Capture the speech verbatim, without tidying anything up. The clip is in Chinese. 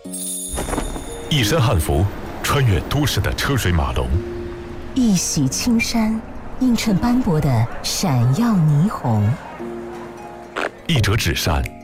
一身汉服，穿越都市的车水马龙； 一袭青衫，映衬斑驳的闪耀霓虹； 一折纸扇，